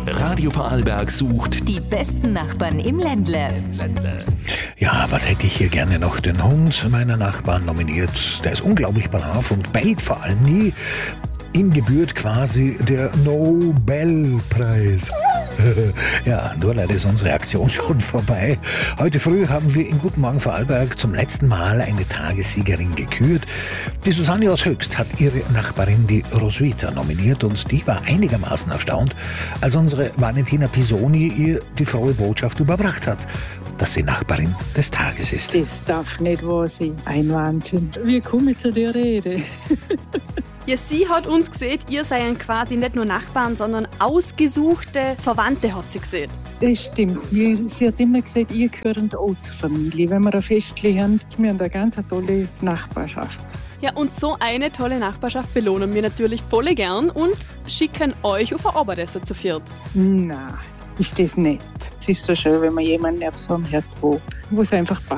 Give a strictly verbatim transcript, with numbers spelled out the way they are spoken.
Radio Vorarlberg sucht die besten Nachbarn im Ländle. Ja, was hätte ich hier gerne noch? Den Hund meiner Nachbarn nominiert. Der ist unglaublich brav und bellt vor allem nie. Ihm gebührt quasi der Nobelpreis. Ja, nur leider ist unsere Aktion schon vorbei. Heute früh haben wir in Guten Morgen Vorarlberg zum letzten Mal eine Tagessiegerin gekürt. Die Susanne aus Höchst hat ihre Nachbarin, die Roswitha, nominiert und die war einigermaßen erstaunt, als unsere Valentina Pisoni ihr die frohe Botschaft überbracht hat, dass sie Nachbarin des Tages ist. Das darf nicht wahr sein. Ein Wahnsinn. Wie komme ich zu der Rede? Ja, sie hat uns gesehen, ihr seid quasi nicht nur Nachbarn, sondern ausgesuchte Verwandte, hat sie gesehen. Das stimmt. Sie hat immer gesagt, ihr gehört auch zur Familie. Wenn wir ein Festchen haben, wir haben eine ganz tolle Nachbarschaft. Ja, und so eine tolle Nachbarschaft belohnen wir natürlich voll gern und schicken euch auf ein Abendessen zu viert. Nein, ist das nicht. Es ist so schön, wenn man jemanden so am Herd hat, wo es einfach passt.